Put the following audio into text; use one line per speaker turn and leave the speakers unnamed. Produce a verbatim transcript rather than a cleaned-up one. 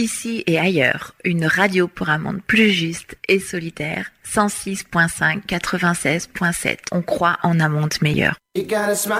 Ici et ailleurs, une radio pour un monde plus juste et solitaire. cent six virgule cinq, quatre-vingt-seize virgule sept. On croit en un monde meilleur.
You got a smile